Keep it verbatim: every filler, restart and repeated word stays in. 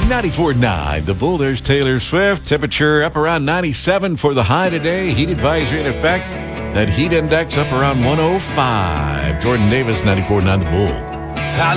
ninety-four point nine, The Bull. There's Taylor Swift. Temperature up around ninety-seven for the high today. Heat advisory in effect. That heat index up around one oh five. Jordan Davis, ninety-four point nine, The Bull.